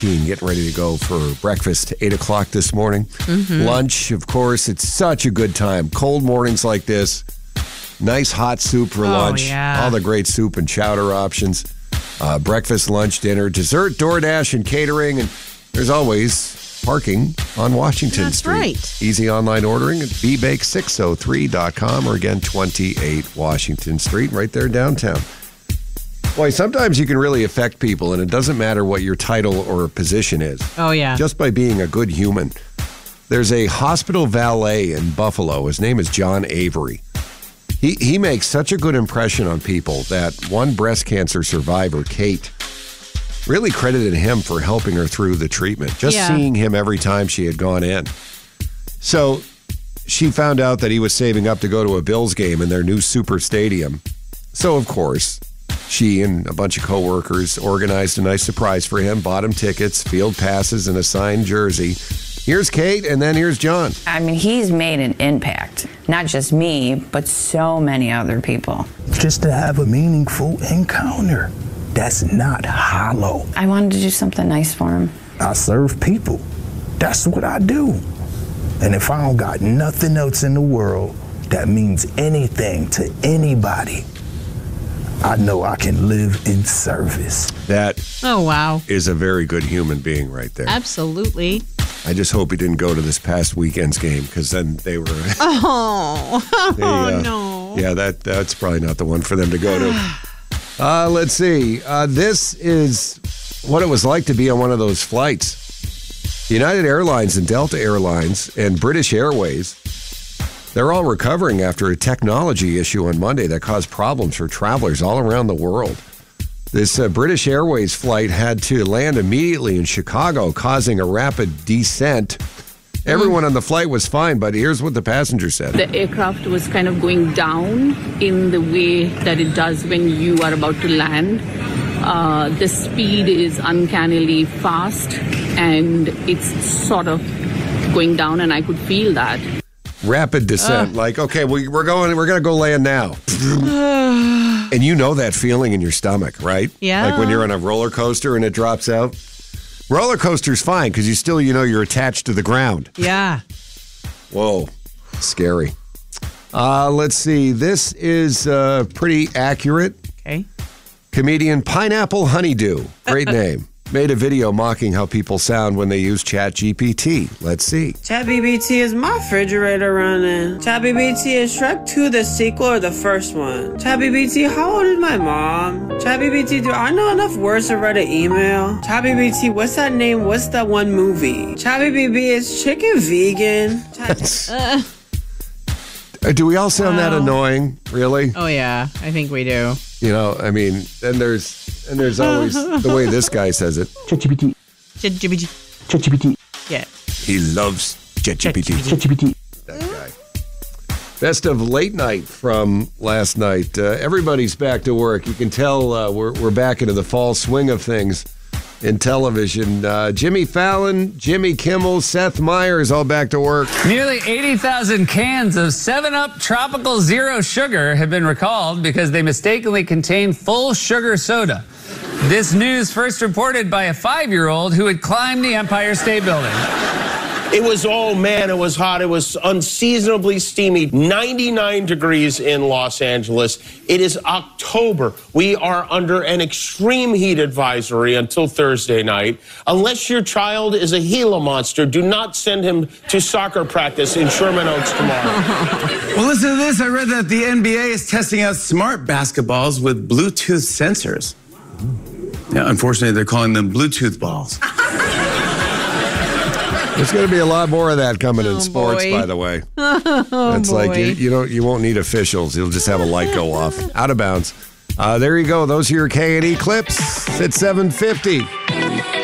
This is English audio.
getting ready to go for breakfast 8 o'clock this morning. Lunch, of course, it's such a good time. Cold mornings like this. Nice hot soup for lunch. Yeah. All the great soup and chowder options. Breakfast, lunch, dinner, dessert, DoorDash, and catering. And there's always parking on Washington Street. Right. Easy online ordering at bbake603.com or again, 28 Washington Street, right there downtown. Boy, sometimes you can really affect people, and it doesn't matter what your title or position is. Oh, yeah. Just by being a good human. There's a hospital valet in Buffalo. His name is John Avery. He makes such a good impression on people that one breast cancer survivor, Kate, really credited him for helping her through the treatment. Just seeing him every time she had gone in. So she found out that he was saving up to go to a Bills game in their new super stadium. So, of course, she and a bunch of coworkers organized a nice surprise for him, bought him tickets, field passes, and a signed jersey. Here's Kate, and then here's John. I mean, he's made an impact. Not just me, but so many other people. Just to have a meaningful encounter. That's not hollow. I wanted to do something nice for him. I serve people. That's what I do. And if I don't got nothing else in the world that means anything to anybody, I know I can live in service. That wow. is a very good human being right there. Absolutely. I just hope he didn't go to this past weekend's game, because then they were... No. Yeah, that's probably not the one for them to go to. Let's see. This is what it was like to be on one of those flights. United Airlines and Delta Airlines and British Airways, they're all recovering after a technology issue on Monday that caused problems for travelers all around the world. This British Airways flight had to land immediately in Chicago, causing a rapid descent. Everyone on the flight was fine, but here's what the passenger said. The aircraft was kind of going down in the way that it does when you are about to land. The speed is uncannily fast, and it's sort of going down, and I could feel that. Rapid descent, like, okay, we're going to go land now. And you know that feeling in your stomach, right? Yeah. Like when you're on a roller coaster and it drops out. Roller coaster's fine because you still, you're attached to the ground. Yeah. Whoa, scary. Let's see. This is pretty accurate. Okay. Comedian Pineapple Honeydew, great name, made a video mocking how people sound when they use ChatGPT. Let's see. ChatGPT, is my refrigerator running? ChatGPT, is Shrek 2 the sequel or the first one? ChatGPT, how old is my mom? ChatGPT, do I know enough words to write an email? ChatGPT, what's that name? What's that one movie? ChatGPT, is chicken vegan? Do we all sound that annoying? Really? Oh, yeah. I think we do. I mean, and there's always the way this guy says it. ChatGPT. ChatGPT. ChatGPT. Yeah. He loves ChatGPT. ChatGPT. That guy. Best of late night from last night. Everybody's back to work. You can tell we're back into the fall swing of things in television. Jimmy Fallon, Jimmy Kimmel, Seth Meyers, all back to work. Nearly 80,000 cans of 7-Up Tropical Zero Sugar have been recalled because they mistakenly contain full sugar soda. This news first reported by a 5-year-old who had climbed the Empire State Building. It was, oh man, it was hot. It was unseasonably steamy. 99 degrees in Los Angeles. It is October. We are under an extreme heat advisory until Thursday night. Unless your child is a Gila monster, do not send him to soccer practice in Sherman Oaks tomorrow. Well, listen to this. I read that the NBA is testing out smart basketballs with Bluetooth sensors. Yeah, unfortunately, they're calling them Bluetooth balls. There's going to be a lot more of that coming in sports, by the way. It's like you won't need officials. You'll just have a light go off. Out of bounds. There you go. Those are your K&E clips at 7:50.